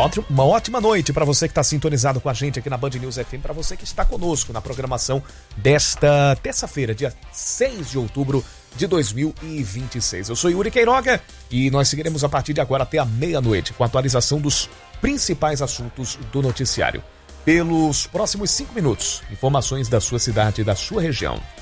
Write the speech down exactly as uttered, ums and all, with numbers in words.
ótima, uma ótima noite para você que está sintonizado com a gente aqui na Band News F M, para você que está conosco na programação desta terça-feira, dia seis de outubro de dois mil e vinte e seis. Eu sou Yuri Queiroga e nós seguiremos a partir de agora até a meia-noite com a atualização dos principais assuntos do noticiário. Pelos próximos cinco minutos, informações da sua cidade e da sua região.